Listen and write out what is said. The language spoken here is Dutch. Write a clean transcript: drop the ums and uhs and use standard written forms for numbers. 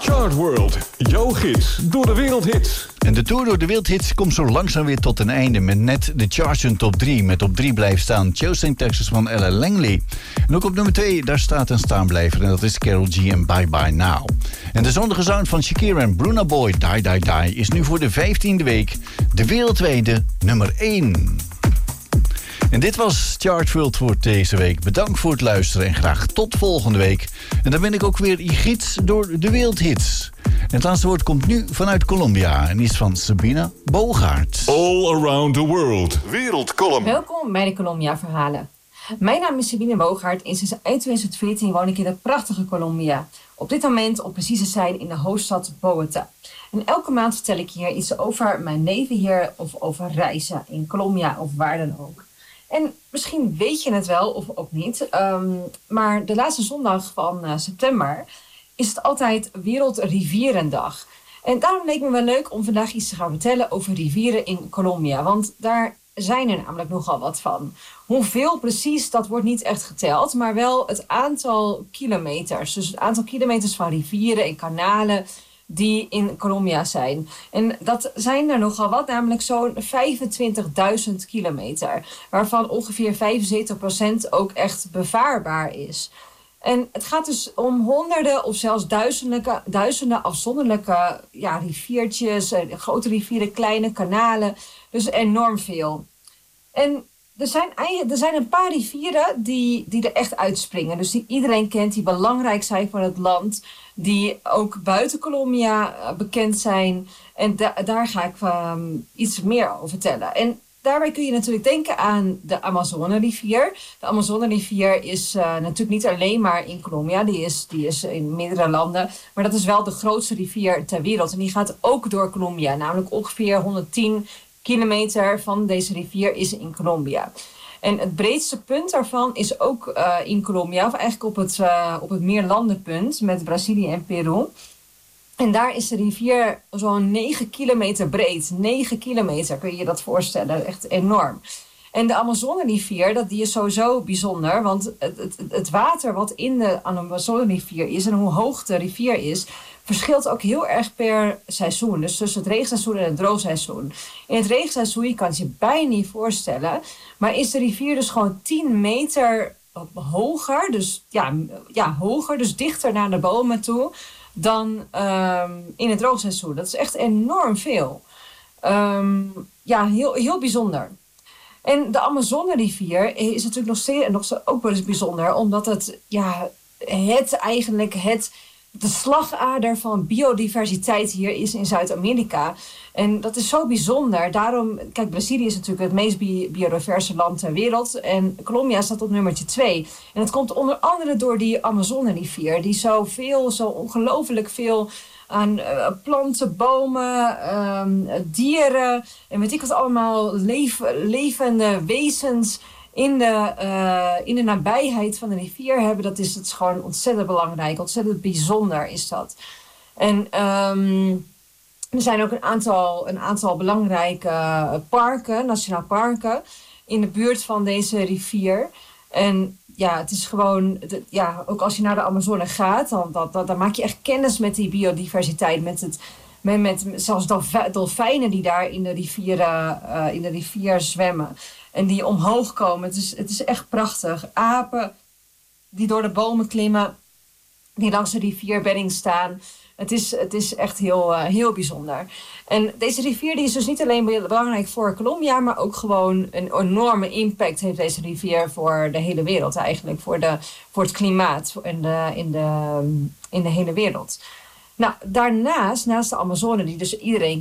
Chart World, jouw gids door de wereldhits. En de tour door de wereldhits komt zo langzaam weer tot een einde met net de charts in top 3. Met op 3 blijft staan Chasing Texas van Ella Langley. En ook op nummer 2, daar staat een staanblijver en dat is Karol G en Bye Bye Now. En de zondige sound van Shakira en Burna Boy, Die Die Die, is nu voor de 15e week de wereldwijde nummer 1. En dit was Chart World voor deze week. Bedankt voor het luisteren en graag tot volgende week. En dan ben ik ook weer je gids door de wereldhits. En het laatste woord komt nu vanuit Colombia en is van Sabina Bogaert. All around the world. Wereldcolumn. Welkom bij de Colombia Verhalen. Mijn naam is Sabina Bogaert en sinds eind 2014 woon ik in het prachtige Colombia. Op dit moment op precieze zijn in de hoofdstad Bogota. En elke maand vertel ik hier iets over mijn leven hier of over reizen in Colombia of waar dan ook. En misschien weet je het wel of ook niet, maar de laatste zondag van september is het altijd Wereldrivierendag. En daarom leek me wel leuk om vandaag iets te gaan vertellen over rivieren in Colombia. Want daar zijn er namelijk nogal wat van. Hoeveel precies, dat wordt niet echt geteld, maar wel het aantal kilometers. Dus het aantal kilometers van rivieren en kanalen die in Colombia zijn. En dat zijn er nogal wat, namelijk zo'n 25.000 kilometer. Waarvan ongeveer 75% ook echt bevaarbaar is. En het gaat dus om honderden of zelfs duizenden afzonderlijke riviertjes, grote rivieren, kleine kanalen. Dus enorm veel. En er zijn een paar rivieren die er echt uitspringen. Dus die iedereen kent, die belangrijk zijn voor het land. Die ook buiten Colombia bekend zijn. En daar ga ik iets meer over vertellen. En daarbij kun je natuurlijk denken aan de Amazone-rivier. De Amazone-rivier is natuurlijk niet alleen maar in Colombia. Die is in meerdere landen. Maar dat is wel de grootste rivier ter wereld. En die gaat ook door Colombia. Namelijk ongeveer 110 kilometer van deze rivier is in Colombia. En het breedste punt daarvan is ook in Colombia. Of eigenlijk op het meerlandenpunt met Brazilië en Peru. En daar is de rivier zo'n 9 kilometer breed. 9 kilometer, kun je je dat voorstellen. Echt enorm. En de Amazone-rivier, die is sowieso bijzonder. Want het water wat in de Amazone-rivier is en hoe hoog de rivier is, verschilt ook heel erg per seizoen. Dus tussen het regenseizoen en het droogseizoen. In het regenseizoen, je kan het je bijna niet voorstellen, maar is de rivier dus gewoon 10 meter hoger. Dus hoger, dus dichter naar de bomen toe dan in het droogseizoen. Dat is echt enorm veel. Heel, heel bijzonder. En de Amazone-rivier is natuurlijk nog ook wel eens bijzonder, omdat het de slagader van biodiversiteit hier is in Zuid-Amerika. En dat is zo bijzonder. Daarom, kijk, Brazilië is natuurlijk het meest biodiverse land ter wereld. En Colombia staat op nummertje 2. En dat komt onder andere door die Amazone-rivier. Die zo ongelooflijk veel aan planten, bomen, dieren en weet ik wat allemaal, levende wezens in de nabijheid van de rivier hebben. Dat is gewoon ontzettend belangrijk. Ontzettend bijzonder is dat. En er zijn ook een aantal belangrijke parken, nationaal parken, in de buurt van deze rivier. En ja, het is gewoon, ook als je naar de Amazone gaat, dan maak je echt kennis met die biodiversiteit. Met zelfs dolfijnen die daar in de rivier zwemmen. En die omhoog komen. Het is echt prachtig. Apen die door de bomen klimmen. Die langs de rivierbedding staan. Het is echt heel, heel bijzonder. En deze rivier die is dus niet alleen belangrijk voor Colombia, maar ook gewoon een enorme impact heeft deze rivier voor de hele wereld eigenlijk. Voor het klimaat in de hele wereld. Nou, naast de Amazone, die dus iedereen